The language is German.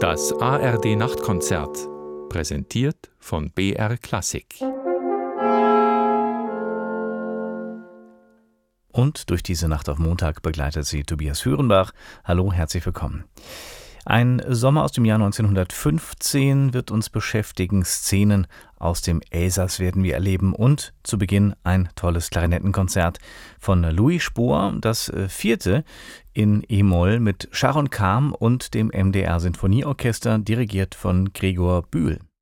Das ARD Nachtkonzert, präsentiert von BR Klassik. Und durch diese Nacht auf Montag begleitet sie Tobias Hürenbach. Hallo, herzlich willkommen. Ein Sommer aus dem Jahr 1915 wird uns beschäftigen. Szenen aus dem Elsass werden wir erleben. Und zu Beginn ein tolles Klarinettenkonzert von Louis Spohr, das 4. in E-Moll mit Sharon Kam und dem MDR Sinfonieorchester, dirigiert von Gregor Bühl.